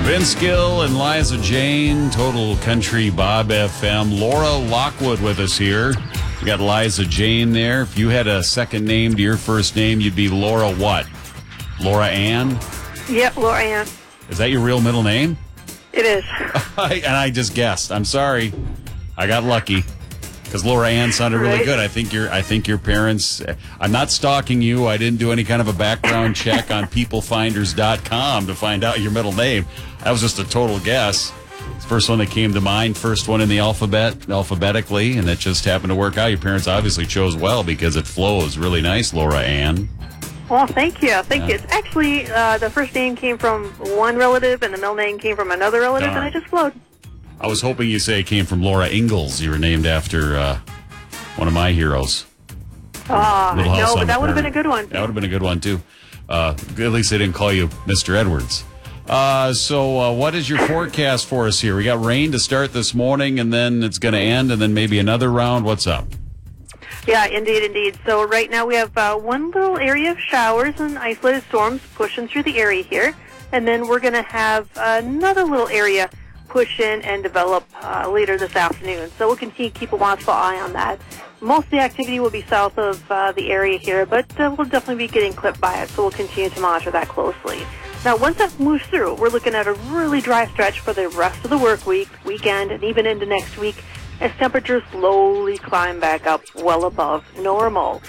Vince Gill and Liza Jane, Total Country Bob FM. Laura Lockwood with us here. We got Liza Jane there. If you had a second name to your first name, you'd be Laura what? Laura Ann? Yep, Laura Ann. Is that your real middle name? It is. And I just guessed. I'm sorry. I got lucky. Because Laura Ann sounded really good. I think your parents. I'm not stalking you. I didn't do any kind of a background check on peoplefinders.com to find out your middle name. That was just a total guess. It's the first one that came to mind. First one in the alphabetically, and it just happened to work out. Your parents obviously chose well because it flows really nice, Laura Ann. Well, thank you. Thank you. It's actually the first name came from one relative, and the middle name came from another relative, and I just flowed. I was hoping you say it came from Laura Ingalls. You were named after one of my heroes. No, but that would have been a good one. That would have been a good one, too. At least they didn't call you Mr. Edwards. So what is your forecast for us here? We got rain to start this morning, and then it's going to end, and then maybe another round. What's up? Yeah, indeed. So right now we have one little area of showers and isolated storms pushing through the area here, and then we're going to have another little area push in and develop later this afternoon. So we'll continue to keep a watchful eye on that. Most of the activity will be south of the area here, but we'll definitely be getting clipped by it, so we'll continue to monitor that closely. Now, once that moves through, we're looking at a really dry stretch for the rest of the work week, weekend, and even into next week as temperatures slowly climb back up well above normal.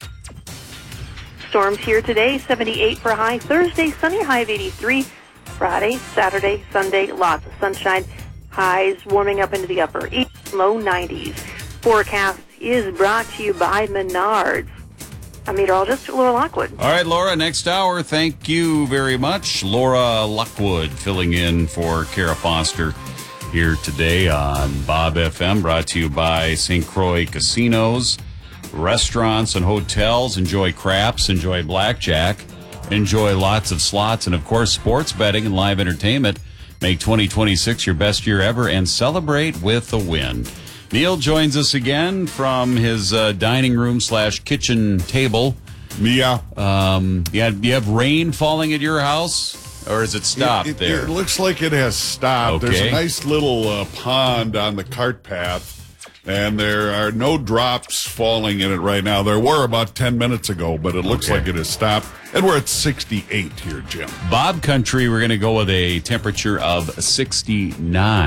Storms here today, 78 for high. Thursday, sunny, high of 83. Friday, Saturday, Sunday, lots of sunshine. Highs warming up into the upper 80s, low 90s. Forecast is brought to you by Menards. I'm meteorologist Laura Lockwood. All right, Laura, next hour. Thank you very much. Laura Lockwood filling in for Kara Foster here today on Bob FM, brought to you by St. Croix Casinos, restaurants and hotels. Enjoy craps, enjoy blackjack. Enjoy lots of slots and, of course, sports betting and live entertainment. Make 2026 your best year ever and celebrate with a win. Neil joins us again from his dining room / kitchen table. Yeah. You have rain falling at your house, or is it stopped there? It looks like it has stopped. Okay. There's a nice little pond on the cart path, and there are no drops falling in it right now. There were about 10 minutes ago, but it looks like it has stopped. And we're at 68 here, Jim. Bob Country, we're going to go with a temperature of 69.